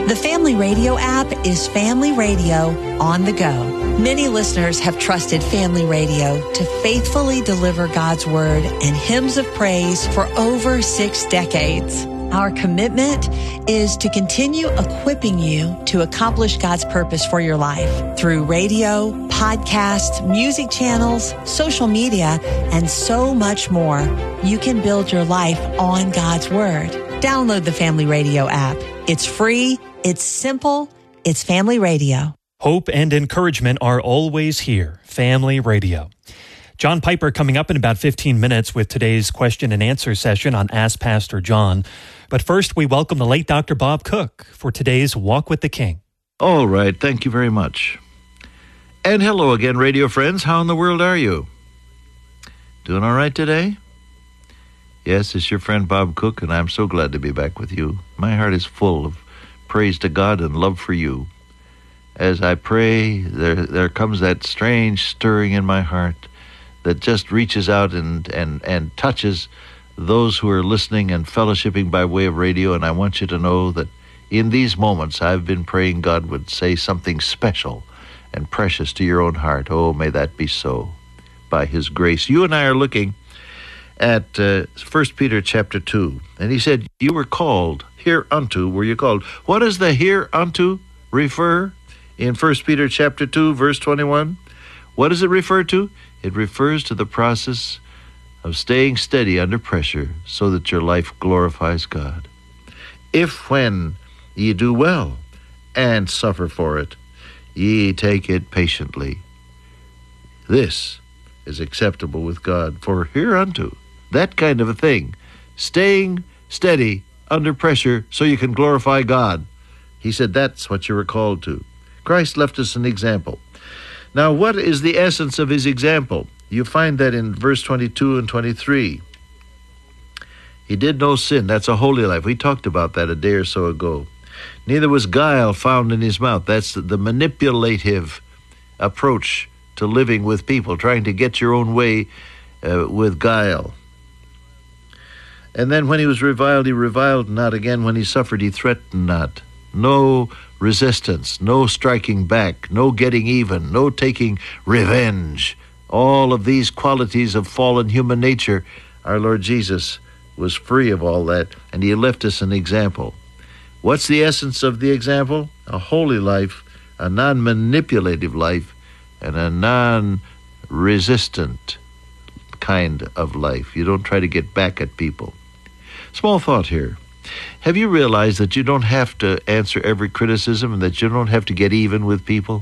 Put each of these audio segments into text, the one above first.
The Family Radio app is Family Radio on the go. Many listeners have trusted Family Radio to faithfully deliver God's Word and hymns of praise for over 6 decades. Our commitment is to continue equipping you to accomplish God's purpose for your life through radio, podcasts, music channels, social media, and so much more. You can build your life on God's Word. Download the Family Radio app. It's free. It's simple. It's Family Radio. Hope and encouragement are always here. Family Radio. John Piper coming up in about 15 minutes with today's question and answer session on Ask Pastor John. But first, we welcome the late Dr. Bob Cook for today's Walk with the King. All right. Thank you very much. And hello again, radio friends. How in the world are you? Doing all right today? Yes, it's your friend Bob Cook, and I'm so glad to be back with you. My heart is full of praise to God and love for you. As I pray, there comes that strange stirring in my heart that just reaches out and touches those who are listening and fellowshipping by way of radio. And I want you to know that in these moments, I've been praying God would say something special and precious to your own heart. Oh, may that be so by His grace. You and I are looking at 1 Peter chapter 2. And he said, you were called, hereunto were you called. What does the hereunto refer in 1 Peter chapter 2, verse 21? What does it refer to? It refers to the process of staying steady under pressure so that your life glorifies God. If when ye do well and suffer for it, ye take it patiently, this is acceptable with God. For hereunto, that kind of a thing, staying steady under pressure so you can glorify God. He said that's what you were called to. Christ left us an example. Now, what is the essence of His example? You find that in verse 22 and 23. He did no sin. That's a holy life. We talked about that a day or so ago. Neither was guile found in His mouth. That's the manipulative approach to living with people, trying to get your own way with guile. And then when He was reviled, He reviled not. Again, when He suffered, He threatened not. No resistance, no striking back, no getting even, no taking revenge. All of these qualities of fallen human nature, our Lord Jesus was free of all that, and He left us an example. What's the essence of the example? A holy life, a non-manipulative life, and a non-resistant kind of life. You don't try to get back at people. Small thought here. Have you realized that you don't have to answer every criticism and that you don't have to get even with people?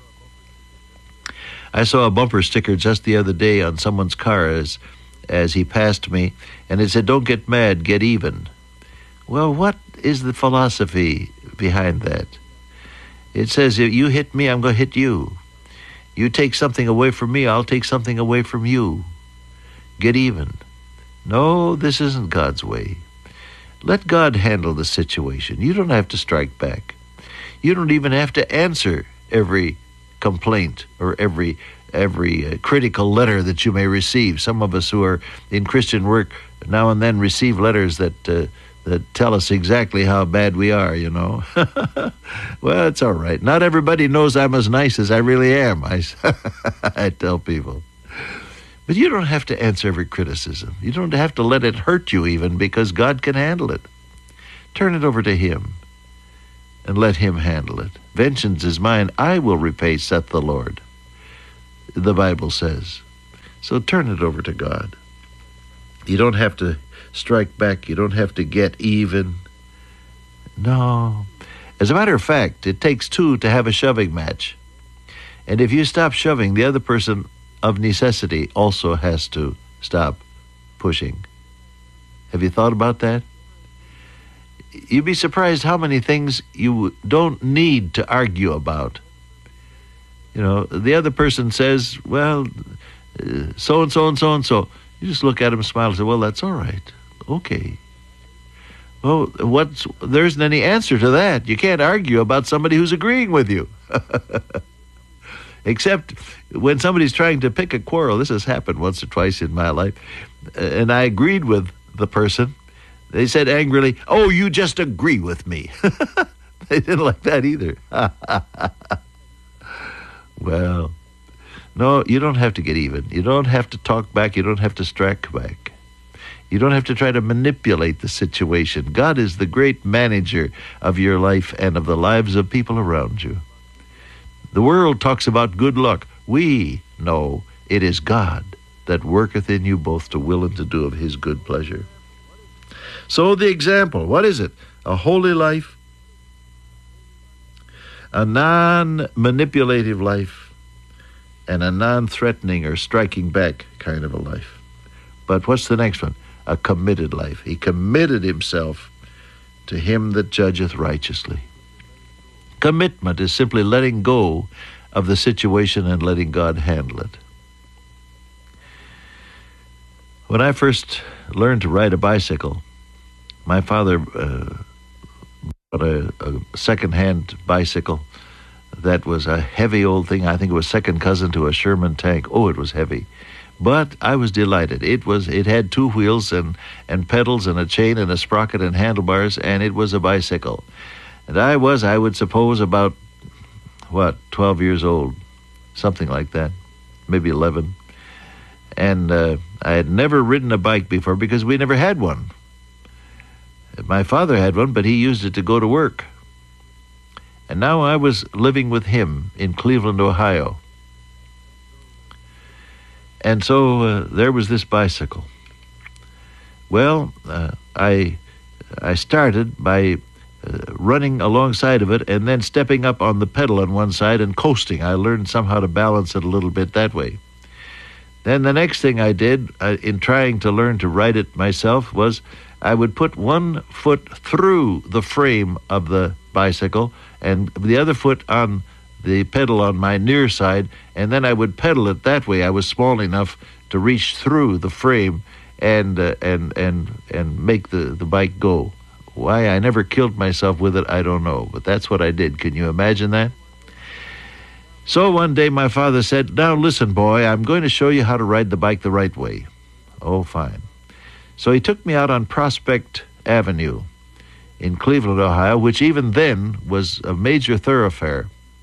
I saw a bumper sticker just the other day on someone's car as he passed me, and it said, don't get mad, get even. Well, what is the philosophy behind that? It says, if you hit me, I'm going to hit you. You take something away from me, I'll take something away from you. Get even. No, this isn't God's way. Let God handle the situation. You don't have to strike back. You don't even have to answer every complaint or every critical letter that you may receive. Some of us who are in Christian work now and then receive letters that tell us exactly how bad we are, you know. Well, it's all right. Not everybody knows I'm as nice as I really am, I tell people. But you don't have to answer every criticism. You don't have to let it hurt you even, because God can handle it. Turn it over to Him and let Him handle it. Vengeance is mine, I will repay, saith the Lord, the Bible says. So turn it over to God. You don't have to strike back. You don't have to get even. No. As a matter of fact, it takes two to have a shoving match. And if you stop shoving, the other person of necessity also has to stop pushing. Have you thought about that? You'd be surprised how many things you don't need to argue about. You know, the other person says, well, so-and-so and so-and-so. You just look at him, smile, and say, well, that's all right. Okay. Well, there isn't any answer to that. You can't argue about somebody who's agreeing with you. Except when somebody's trying to pick a quarrel. This has happened once or twice in my life. And I agreed with the person. They said angrily, oh, you just agree with me. They didn't like that either. Well, no, you don't have to get even. You don't have to talk back. You don't have to strike back. You don't have to try to manipulate the situation. God is the great manager of your life and of the lives of people around you. The world talks about good luck. We know it is God that worketh in you both to will and to do of his good pleasure. So the example, what is it? A holy life, a non-manipulative life, and a non-threatening or striking back kind of a life. But what's the next one? A committed life. He committed himself to him that judgeth righteously. Commitment is simply letting go of the situation and letting God handle it. When I first learned to ride a bicycle, my father bought a second-hand bicycle that was a heavy old thing. I think it was second cousin to a Sherman tank. Oh, it was heavy. But I was delighted. It had two wheels and pedals and a chain and a sprocket and handlebars, and it was a bicycle. And I would suppose, about, 12 years old, something like that, maybe 11. And I had never ridden a bike before because we never had one. My father had one, but he used it to go to work. And now I was living with him in Cleveland, Ohio. And so there was this bicycle. Well, I started by running alongside of it and then stepping up on the pedal on one side and coasting. I learned somehow to balance it a little bit that way. Then the next thing I did in trying to learn to ride it myself was I would put one foot through the frame of the bicycle and the other foot on the pedal on my near side, and then I would pedal it that way. I was small enough to reach through the frame and make the bike go. Why I never killed myself with it, I don't know, but that's what I did. Can you imagine that? So one day my father said, "Now listen, boy, I'm going to show you how to ride the bike the right way." Oh, fine. So he took me out on Prospect Avenue in Cleveland, Ohio, which even then was a major thoroughfare.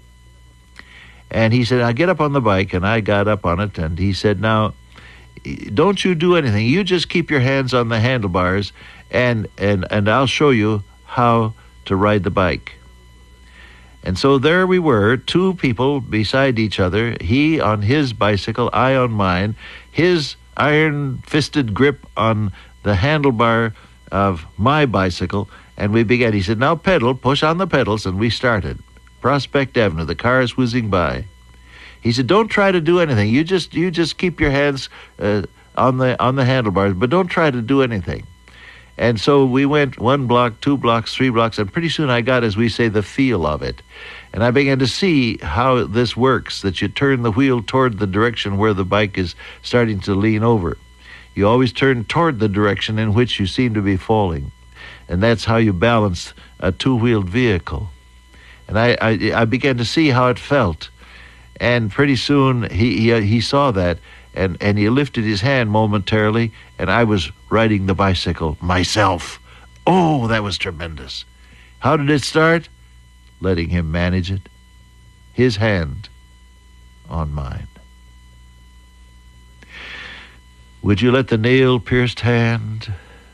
And he said, "Now get up on the bike," and I got up on it, and he said, "Now, don't you do anything. You just keep your hands on the handlebars, and I'll show you how to ride the bike." And so there we were, two people beside each other, he on his bicycle, I on mine, his iron-fisted grip on the handlebar of my bicycle, and we began. He said, "Now pedal, push on the pedals," and we started. Prospect Avenue, the cars whizzing by. He said, "Don't try to do anything. You just keep your hands on the handlebars, but don't try to do anything." And so we went 1 block, 2 blocks, 3 blocks, and pretty soon I got, as we say, the feel of it. And I began to see how this works, that you turn the wheel toward the direction where the bike is starting to lean over. You always turn toward the direction in which you seem to be falling. And that's how you balance a two-wheeled vehicle. And I began to see how it felt. And pretty soon he saw that, and he lifted his hand momentarily, and I was riding the bicycle myself. Oh, that was tremendous. How did it start? Letting him manage it. His hand on mine. Would you let the nail-pierced hand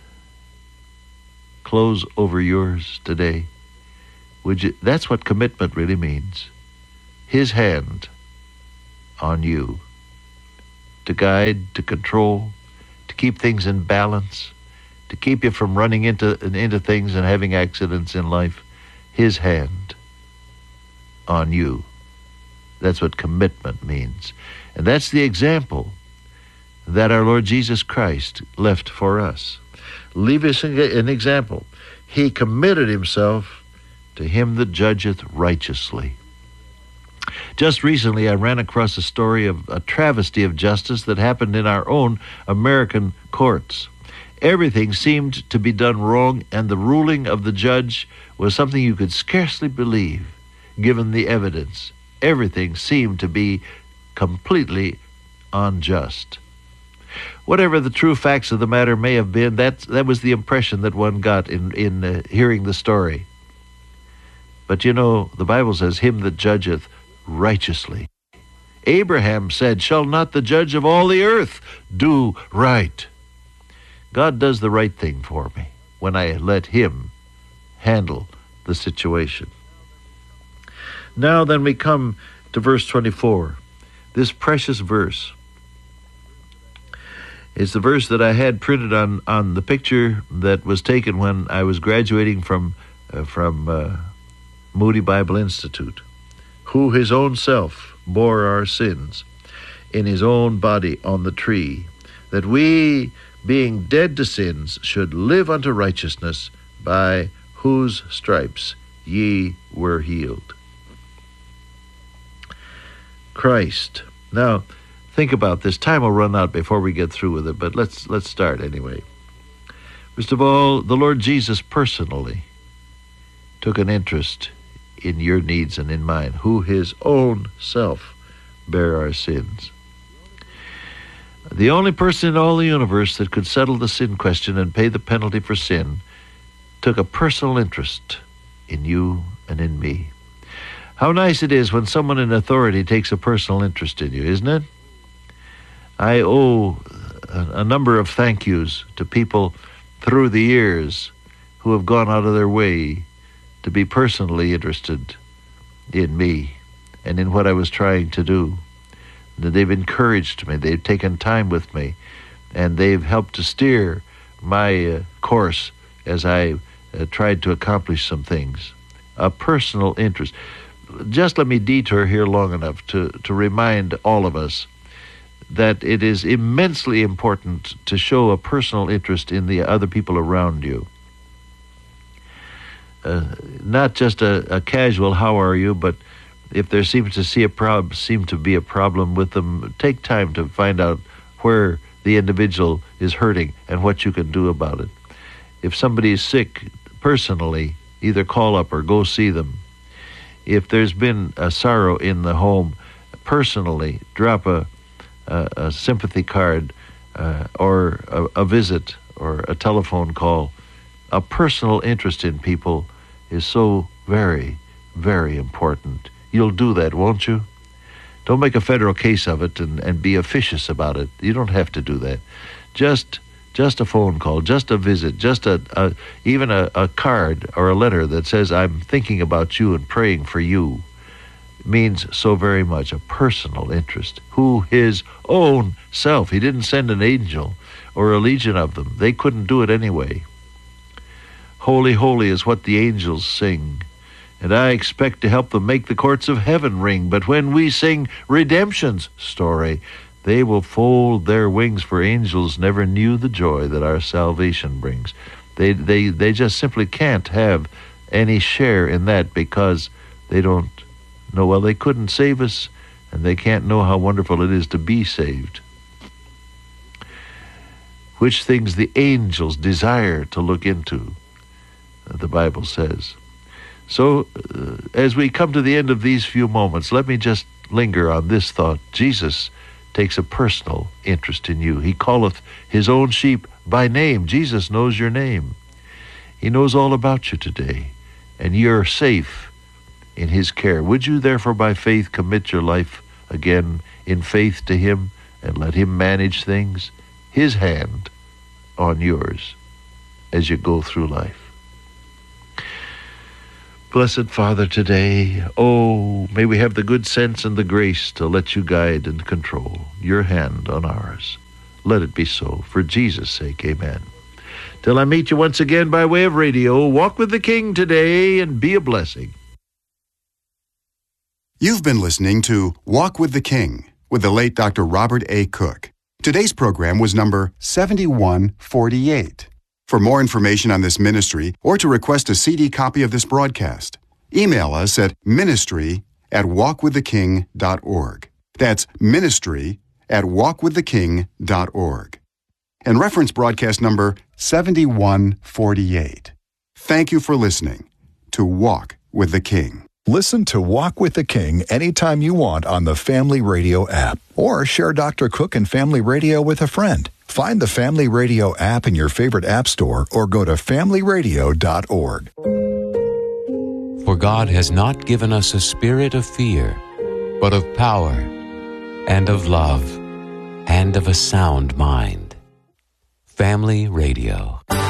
close over yours today? Would you? That's what commitment really means. His hand on you. To guide, to control, to keep things in balance, to keep you from running into things and having accidents in life. His hand on you. That's what commitment means. And that's the example that our Lord Jesus Christ left for us. Leave us an example. He committed himself to him that judgeth righteously. Just recently, I ran across a story of a travesty of justice that happened in our own American courts. Everything seemed to be done wrong, and the ruling of the judge was something you could scarcely believe, given the evidence. Everything seemed to be completely unjust. Whatever the true facts of the matter may have been, that was the impression that one got in hearing the story. But you know, the Bible says, him that judgeth righteously. Abraham said, shall not the judge of all the earth do right? God does the right thing for me when I let him handle the situation. Now then we come to verse 24. This precious verse is the verse that I had printed on the picture that was taken when I was graduating from Moody Bible Institute. Who his own self bore our sins in his own body on the tree, that we, being dead to sins, should live unto righteousness, by whose stripes ye were healed. Christ. Now, think about this. Time will run out before we get through with it, but let's start anyway. First of all, the Lord Jesus personally took an interest in your needs and in mine, who his own self bare our sins. The only person in all the universe that could settle the sin question and pay the penalty for sin took a personal interest in you and in me. How nice it is when someone in authority takes a personal interest in you, isn't it? I owe a number of thank yous to people through the years who have gone out of their way to be personally interested in me and in what I was trying to do. They've encouraged me, they've taken time with me, and they've helped to steer my course as I tried to accomplish some things. A personal interest. Just let me detour here long enough to remind all of us that it is immensely important to show a personal interest in the other people around you. Not just a casual "how are you," but if there seems to be a problem with them, take time to find out where the individual is hurting and what you can do about it. If somebody is sick personally, either call up or go see them. If there's been a sorrow in the home, personally drop a sympathy card or a visit or a telephone call. A personal interest in people is so very, very important. You'll do that, won't you? Don't make a federal case of it and be officious about it. You don't have to do that. Just a phone call, just a visit, just even a card or a letter that says, I'm thinking about you and praying for you, means so very much. A personal interest. Who his own self. He didn't send an angel or a legion of them. They couldn't do it anyway. Holy, holy is what the angels sing, and I expect to help them make the courts of heaven ring. But when we sing redemption's story, they will fold their wings, for angels never knew the joy that our salvation brings. They just simply can't have any share in that because they don't know. Well, they couldn't save us, and they can't know how wonderful it is to be saved. Which things the angels desire to look into, the Bible says. So, as we come to the end of these few moments, let me just linger on this thought. Jesus takes a personal interest in you. He calleth his own sheep by name. Jesus knows your name. He knows all about you today, and you're safe in his care. Would you therefore by faith commit your life again in faith to him and let him manage things, his hand on yours as you go through life? Blessed Father, today, may we have the good sense and the grace to let you guide and control your hand on ours. Let it be so. For Jesus' sake, amen. Till I meet you once again by way of radio, walk with the King today and be a blessing. You've been listening to Walk with the King with the late Dr. Robert A. Cook. Today's program was number 7148. For more information on this ministry or to request a CD copy of this broadcast, email us at ministry@walkwiththeking.org. That's ministry@walkwiththeking.org. And reference broadcast number 7148. Thank you for listening to Walk with the King. Listen to Walk with the King anytime you want on the Family Radio app, or share Dr. Cook and Family Radio with a friend. Find the Family Radio app in your favorite app store or go to familyradio.org. For God has not given us a spirit of fear, but of power, and of love, and of a sound mind. Family Radio.